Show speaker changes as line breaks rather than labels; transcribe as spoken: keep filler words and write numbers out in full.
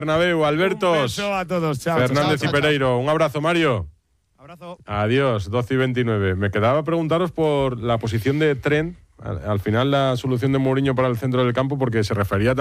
Bernabéu, Albertos.
Un beso a todos. Chao.
Fernández
chao, chao,
y Pereiro. Un abrazo, Mario.
Abrazo.
Adiós, doce y veintinueve. Me quedaba preguntaros por la posición de Trent. Al, al final, la solución de Mourinho para el centro del campo, porque se refería también